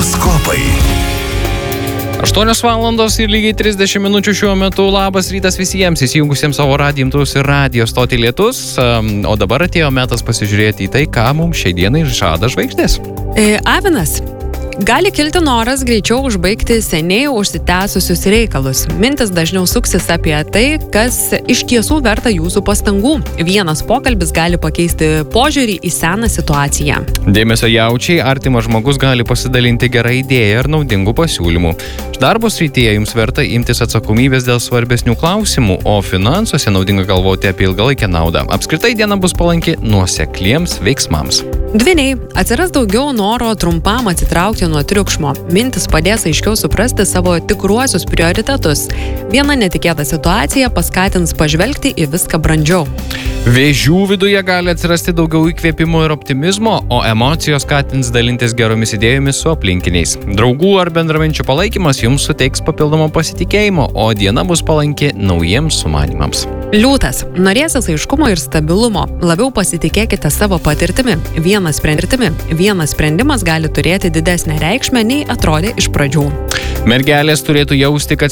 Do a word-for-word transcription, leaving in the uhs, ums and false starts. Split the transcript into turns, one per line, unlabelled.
Horoskopai.
aštuonios valandos ir lygiai trisdešimt minučių šiuo metu. Labas rytas visiems įsijungusiems savo radijo imtuvus ir radijo stotį Lietus. O dabar atėjo metas pasižiūrėti į tai, ką mums šiai dienai žada žvaigždės.
E, Avinas. Gali kilti noras greičiau užbaigti seniai užsitęsusius reikalus. Mintis dažniau suksis apie tai, kas iš tiesų verta jūsų pastangų. Vienas pokalbis gali pakeisti požiūrį į seną situaciją.
Dėmesio jaučiai, artimas žmogus gali pasidalinti gerą idėją ir naudingų pasiūlymų. Darbo srityje jums verta imtis atsakomybės dėl svarbesnių klausimų, o finansuose naudinga galvoti apie ilgalaikę naudą. Apskritai diena bus palanki nuosekliems veiksmams.
Dvyniai. Atsiras daugiau noro trumpam atsitraukti nuo triukšmo. Mintis padės aiškiau suprasti savo tikruosius prioritetus. Viena netikėta situacija paskatins pažvelgti į viską brandžiau.
Vėžių viduje gali atsirasti daugiau įkvėpimo ir optimizmo, o emocijos skatins dalintis geromis idėjomis su aplinkiniais. Draugų ar bendraminčių palaikymas jums suteiks papildomo pasitikėjimo, o diena bus palanki naujiems sumanimams.
Liūtas. Norėsis aiškumo ir stabilumo. Labiau pasitikėkite savo patirtimi. Vienas sprendimi. Vienas sprendimas gali turėti didesnę reikšmę, nei atrodė iš pradžių.
Mergelės turėtų jausti, kad